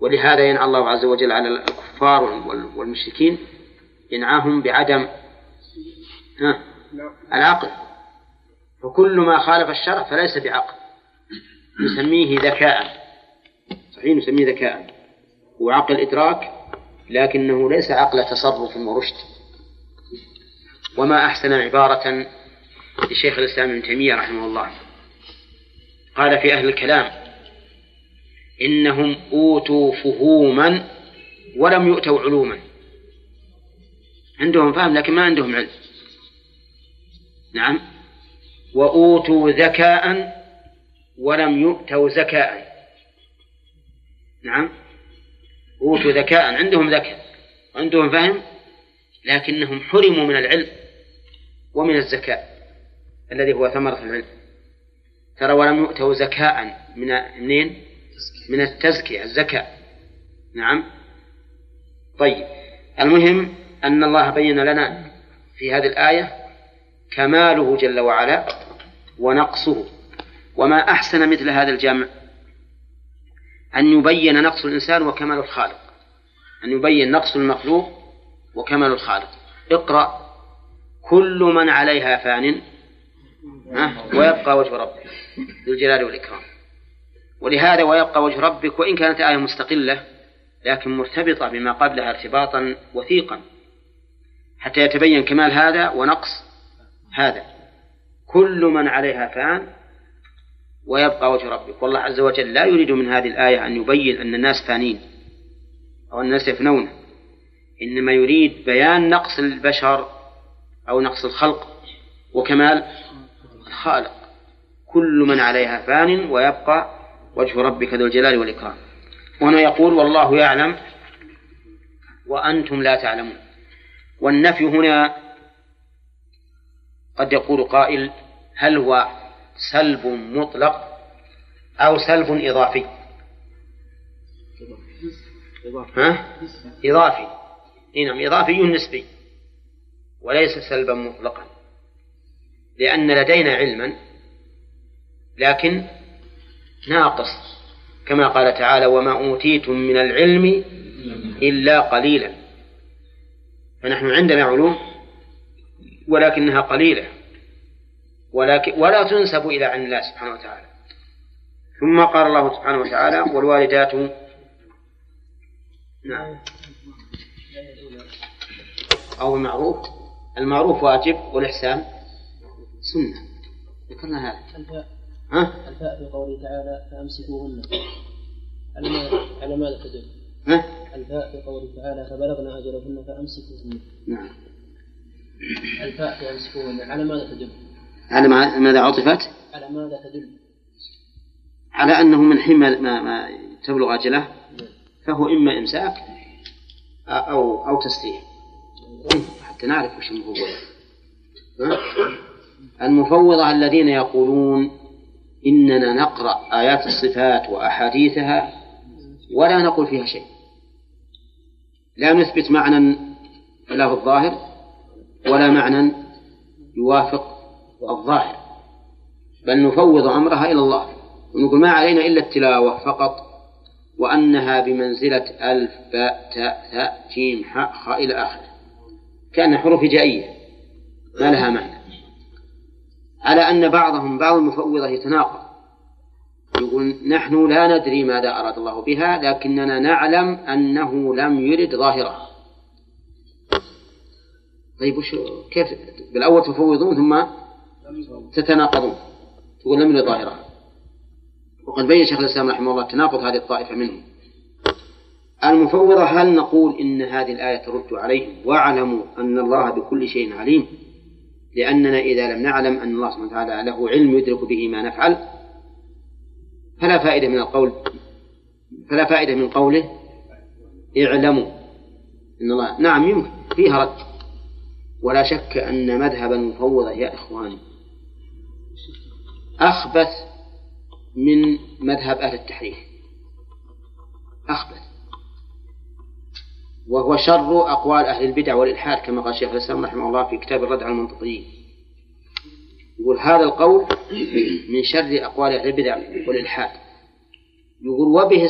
ولهذا ينعى الله عز وجل على الكفار والمشركين، ينعاهم بعدم العقل، فكل ما خالف الشرع فليس بعقل، نسميه ذكاء، صحيح نسميه ذكاء، هو عقل إدراك لكنه ليس عقل تصرف ورشد. وما أحسن عبارة لشيخ الإسلام ابن تيمية رحمه الله، قال في أهل الكلام: إنهم أوتوا فهوما ولم يؤتوا علوما. عندهم فهم لكن ما عندهم علم. نعم. وأوتوا ذكاء ولم يؤتوا زكاء. نعم، أوتوا ذكاء، عندهم ذكاء وعندهم فهم لكنهم حرموا من العلم ومن الزكاء الذي هو ثمرة العلم. ترى ولم يؤتوا زكاء منين؟ من التزكية، الزكاة. نعم. طيب، المهم أن الله بين لنا في هذه الآية كماله جل وعلا ونقصه. وما أحسن مثل هذا الجمع أن يبين نقص الإنسان وكمال الخالق، أن يبين نقص المخلوق وكمال الخالق. اقرأ: كل من عليها فان ويبقى وجه ربك ذو الجلال والإكرام. ولهذا ويبقى وجه ربك، وإن كانت آية مستقلة لكن مرتبطة بما قبلها ارتباطا وثيقا حتى يتبين كمال هذا ونقص هذا. كل من عليها فان ويبقى وجه ربك. والله عز وجل لا يريد من هذه الآية أن يبين أن الناس فانين أو الناس يفنون، إنما يريد بيان نقص البشر أو نقص الخلق وكمال الخالق. كل من عليها فان ويبقى وجه ربك ذو الجلال والإكرام. وهنا يقول: والله يعلم وأنتم لا تعلمون. والنفي هنا قد يقول قائل: هل هو سلب مطلق أو سلب إضافي؟ إضافي. نعم، إضافي نسبي وليس سلبا مطلقا، لأن لدينا علما لكن ناقص، كما قال تعالى: وما أوتيتم من العلم إلا قليلا. فنحن عندنا علوم ولكنها قليلة، ولا تنسب إلى علم الله سبحانه وتعالى. ثم قال الله سبحانه وتعالى: والوالدات نعم أو المعروف. المعروف واجب والإحسان سنة، ذكرنا هذا. الفاء في قوله تعالى: فأمسكوهن على ماذا تدل؟ الفاء في قوله تعالى: فبلغنا أجلهن فأمسكوهن. نعم. الفاء في أمسكوهن على ماذا تدل؟ على ماذا عطفت؟ على ماذا تدل؟ على أنه من حين ما تبلغ أجله فهو إما إمساك أو تسليم، حتى نعرف وش المفوضة. المفوضة الذين يقولون إننا نقرأ آيات الصفات وأحاديثها ولا نقول فيها شيء، لا نثبت معنى له الظاهر ولا معنى يوافق الظاهر، بل نفوض أمرها إلى الله ونقول ما علينا إلا التلاوة فقط، وأنها بمنزلة ألف باء تاء ثاء جيم حاء خاء إلى آخره، كأن حروف هجائية ما لها معنى. على أن بعض المفوضة يتناقض، يقول: نحن لا ندري ماذا أراد الله بها لكننا نعلم أنه لم يرد ظاهرها. طيب كيف بالأول تفوضون ثم تتناقضون تقول لم يرد ظاهرها؟ وقد بين شيخ الإسلام رحمه الله تناقض هذه الطائفة منهم. المفوضة هل نقول إن هذه الآية ترد عليهم واعلموا أن الله بكل شيء عليم، لأننا إذا لم نعلم أن الله سبحانه وتعالى له علم يدرك به ما نفعل فلا فائدة من قوله اعلموا إن الله. نعم يمكن فيها رد، ولا شك أن مذهب المفوضة يا إخواني أخبث من مذهب أهل التحريف، أخبث، وهو شر أقوال أهل البدع والإلحاد، كما قال شيخ الإسلام رحمه الله في كتاب الرد على المنطقيين، يقول هذا القول من شر أقوال أهل البدع والإلحاد، يقول وبه